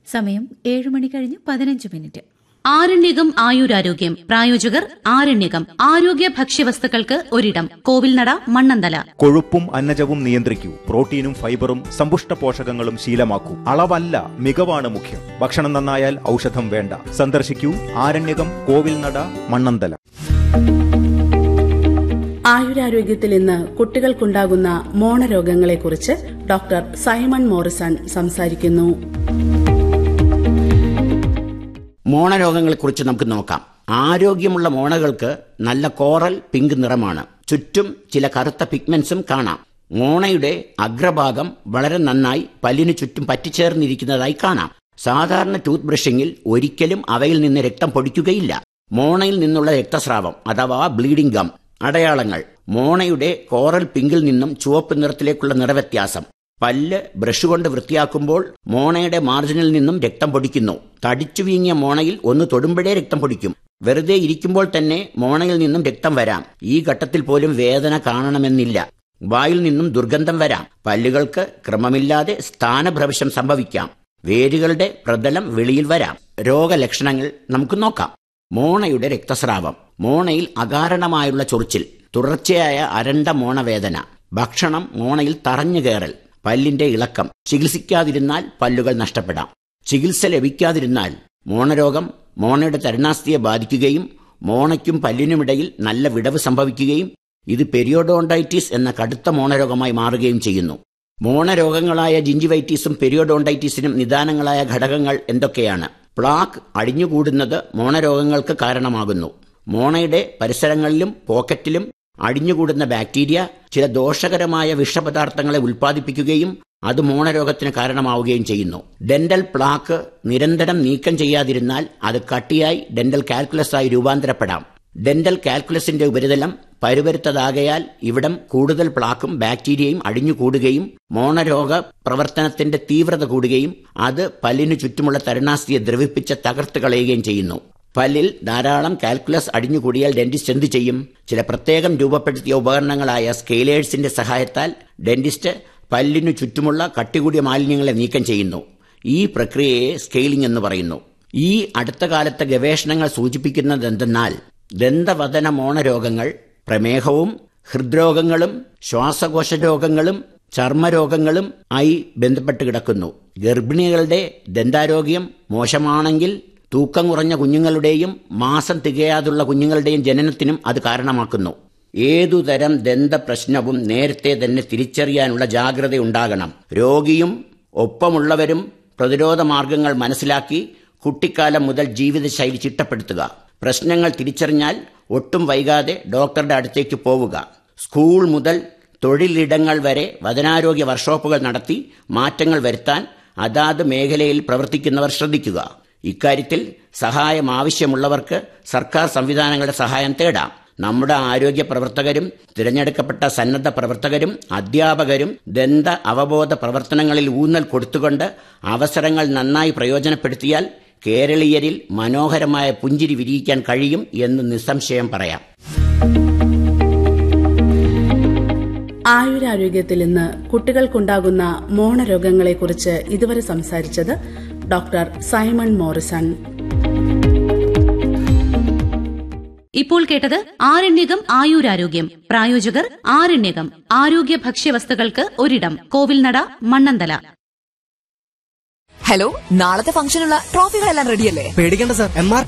സമയം 7:15 ആരണ്യകം ആയുരാരോഗ്യം. പ്രായോജകർ ആരണ്യകം. ആരോഗ്യ ഭക്ഷ്യവസ്തുക്കൾക്ക് ഒരിടം. കോവിൽനട, മണ്ണന്തല. കൊഴുപ്പും അന്നജവും നിയന്ത്രിക്കൂ. പ്രോട്ടീനും ഫൈബറും സമ്പുഷ്ട പോഷകങ്ങളും ശീലമാക്കൂ. അളവല്ല, മികവാണ് മുഖ്യം. ഭക്ഷണം നന്നായാൽ ഔഷധം വേണ്ട. സന്ദർശിക്കൂ ആരണ്യകം, കോവിൽനട, മണ്ണന്തല. ആയുരാരോഗ്യത്തിൽ ഇന്ന് കുട്ടികൾക്കുണ്ടാകുന്ന മോണരോഗങ്ങളെക്കുറിച്ച് ഡോക്ടർ സൈമൺ മോറിസൺ സംസാരിക്കുന്നു. മോണരോഗങ്ങളെക്കുറിച്ച് നമുക്ക് നോക്കാം. ആരോഗ്യമുള്ള മോണകൾക്ക് നല്ല കോറൽ പിങ്ക് നിറമാണ്. ചുറ്റും ചില കറുത്ത പിഗ്മെന്റ്സും കാണാം. മോണയുടെ അഗ്രഭാഗം വളരെ നന്നായി പല്ലിനു ചുറ്റും പറ്റിച്ചേർന്നിരിക്കുന്നതായി കാണാം. സാധാരണ ടൂത്ത് ബ്രഷിങ്ങിൽ ഒരിക്കലും അവയിൽ നിന്ന് രക്തം പൊടിക്കുകയില്ല. മോണയിൽ നിന്നുള്ള രക്തസ്രാവം അഥവാ ബ്ലീഡിംഗ് ഗം. അടയാളങ്ങൾ: മോണയുടെ കോറൽ പിങ്കിൽ നിന്നും ചുവപ്പ് നിറത്തിലേക്കുള്ള നിറവ്യത്യാസം. പല്ല് ബ്രഷ് കൊണ്ട് വൃത്തിയാക്കുമ്പോൾ മോണയുടെ മാർജിനിൽ നിന്നും രക്തം പൊടിക്കുന്നു. തടിച്ചു വീങ്ങിയ മോണയിൽ ഒന്ന് തൊടുമ്പോഴേ രക്തം പൊടിക്കും. വെറുതെ ഇരിക്കുമ്പോൾ തന്നെ മോണയിൽ നിന്നും രക്തം വരാം. ഈ ഘട്ടത്തിൽ പോലും വേദന കാണണമെന്നില്ല. വായിൽ നിന്നും ദുർഗന്ധം വരാം. പല്ലുകൾക്ക് ക്രമമില്ലാതെ സ്ഥാനഭ്രംശം സംഭവിക്കാം. വേരുകളുടെ പ്രതലം വെളിയിൽ വരാം. രോഗലക്ഷണങ്ങൾ നമുക്ക് നോക്കാം. മോണയുടെ രക്തസ്രാവം. മോണയിൽ അകാരണമായുള്ള ചൊറിച്ചിൽ, തുടർച്ചയായ അരണ്ട മോണവേദന, ഭക്ഷണം മോണയിൽ തറഞ്ഞു കയറൽ, പല്ലിന്റെ ഇളക്കം. ചികിത്സിക്കാതിരുന്നാൽ പല്ലുകൾ നഷ്ടപ്പെടാം. ചികിത്സ ലഭിക്കാതിരുന്നാൽ മോണരോഗം മോണയുടെ തരുണാസ്ഥിയെ ബാധിക്കുകയും മോണയ്ക്കും പല്ലിനുമിടയിൽ നല്ല വിടവ് സംഭവിക്കുകയും ഇത് പെരിയോഡോണ്ടൈറ്റിസ് എന്ന കടുത്ത മോണരോഗമായി മാറുകയും ചെയ്യുന്നു. മോണരോഗങ്ങളായ ജിഞ്ചിവൈറ്റിസും പെരിയോഡോണ്ടൈറ്റിസിനും നിദാനങ്ങളായ ഘടകങ്ങൾ എന്തൊക്കെയാണ്? പ്ലാക്ക് അടിഞ്ഞുകൂടുന്നത് മോണരോഗങ്ങൾക്ക് കാരണമാകുന്നു. മോണയുടെ പരിസരങ്ങളിലും പോക്കറ്റിലും അടിഞ്ഞുകൂടുന്ന ബാക്ടീരിയ ചില ദോഷകരമായ വിഷപദാർത്ഥങ്ങളെ ഉൽപ്പാദിപ്പിക്കുകയും അത് മോണരോഗത്തിന് കാരണമാവുകയും ചെയ്യുന്നു. ഡെന്റൽ പ്ലാക്ക് നിരന്തരം നീക്കം ചെയ്യാതിരുന്നാൽ അത് കട്ടിയായി ഡെന്റൽ കാൽക്കുലസ് ആയി രൂപാന്തരപ്പെടാം. ഡെന്റൽ കാൽക്കുലസിന്റെ ഉപരിതലം പരുപരുത്തതാകയാൽ ഇവിടം കൂടുതൽ പ്ലാക്കും ബാക്ടീരിയയും അടിഞ്ഞുകൂടുകയും മോണരോഗ പ്രവർത്തനത്തിന്റെ തീവ്രത കൂടുകയും അത് പല്ലിനു ചുറ്റുമുള്ള തരുണാസ്ഥിയെ ദ്രവിപ്പിച്ച് തകർത്ത് കളയുകയും ചെയ്യുന്നു. പല്ലിൽ ധാരാളം കാൽക്കുലസ് അടിഞ്ഞുകൂടിയാൽ ഡെന്റിസ്റ്റ് എന്തു ചെയ്യും? ചില പ്രത്യേകം രൂപപ്പെടുത്തിയ ഉപകരണങ്ങളായ സ്കെയിലേഴ്സിന്റെ സഹായത്താൽ ഡെന്റിസ്റ്റ് പല്ലിനു ചുറ്റുമുള്ള കട്ടികൂടിയ മാലിന്യങ്ങളെ നീക്കം ചെയ്യുന്നു. ഈ പ്രക്രിയയെ സ്കെയിലിംഗ് എന്ന് പറയുന്നു. ഈ അടുത്ത കാലത്തെ ഗവേഷണങ്ങൾ സൂചിപ്പിക്കുന്നതെന്തെന്നാൽ ദന്തവദന മോണരോഗങ്ങൾ പ്രമേഹവും ഹൃദ്രോഗങ്ങളും ശ്വാസകോശ രോഗങ്ങളും ചർമ്മരോഗങ്ങളും ആയി ബന്ധപ്പെട്ട് കിടക്കുന്നു. ഗർഭിണികളുടെ ദന്താരോഗ്യം മോശമാണെങ്കിൽ തൂക്കം കുറഞ്ഞ കുഞ്ഞുങ്ങളുടെയും മാസം തികയാതുള്ള കുഞ്ഞുങ്ങളുടെയും ജനനത്തിനും അത് കാരണമാക്കുന്നു. ഏതുതരം ദന്ത പ്രശ്നവും നേരത്തെ തന്നെ തിരിച്ചറിയാനുള്ള ജാഗ്രതയുണ്ടാകണം. രോഗിയും ഒപ്പമുള്ളവരും പ്രതിരോധ മാർഗങ്ങൾ മനസ്സിലാക്കി കുട്ടിക്കാലം മുതൽ ജീവിതശൈലി ചിട്ടപ്പെടുത്തുക. പ്രശ്നങ്ങൾ തിരിച്ചറിഞ്ഞാൽ ഒട്ടും വൈകാതെ ഡോക്ടറുടെ അടുത്തേക്ക് പോവുക. സ്കൂൾ മുതൽ തൊഴിലിടങ്ങൾ വരെ വദനാരോഗ്യ വർക്ക്ഷോപ്പുകൾ നടത്തി മാറ്റങ്ങൾ വരുത്താൻ അതാത് മേഖലയിൽ പ്രവർത്തിക്കുന്നവർ ശ്രദ്ധിക്കുക. ഇക്കാര്യത്തിൽ സഹായം ആവശ്യമുള്ളവർക്ക് സർക്കാർ സംവിധാനങ്ങളുടെ സഹായം തേടാം. നമ്മുടെ ആരോഗ്യ പ്രവർത്തകരും തിരഞ്ഞെടുക്കപ്പെട്ട സന്നദ്ധ പ്രവർത്തകരും അധ്യാപകരും ദന്ത അവബോധ പ്രവർത്തനങ്ങളിൽ ഊന്നൽ കൊടുത്തുകൊണ്ട് അവസരങ്ങൾ നന്നായി പ്രയോജനപ്പെടുത്തിയാൽ കേരളീയരിൽ മനോഹരമായ പുഞ്ചിരി വിരിയിക്കാൻ കഴിയും എന്ന് നിസ്സംശയം പറയാം. ആയുരാരോഗ്യത്തിൽ ഇന്ന് കുട്ടികൾക്കുണ്ടാകുന്ന മോണരോഗങ്ങളെക്കുറിച്ച് ഇതുവരെ സംസാരിച്ചത് ഡോക്ടർ സൈമൺ മോറിസൺ. ഇപ്പോൾ കേട്ടത് ആരണ്യകം ആയുരാരോഗ്യം. പ്രായോജകർ ആരണ്യകം. ആരോഗ്യ ഭക്ഷ്യവസ്തുക്കൾക്ക് ഒരിടം. കോവിൽനട, മണ്ണന്തല. ഹലോ, നാളത്തെ ഫംഗ്ഷനുള്ള ട്രോഫികളെല്ലാം റെഡിയല്ലേ? പേടിക്കേണ്ട സർ, MR